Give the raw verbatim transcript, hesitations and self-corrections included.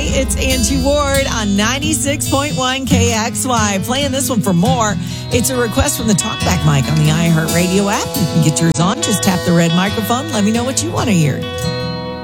It's Angie Ward on ninety-six point one K X Y. Playing this one for more. It's a request from the TalkBack mic on the iHeartRadio app. You can get yours on. Just tap the red microphone. Let me know what you want to hear.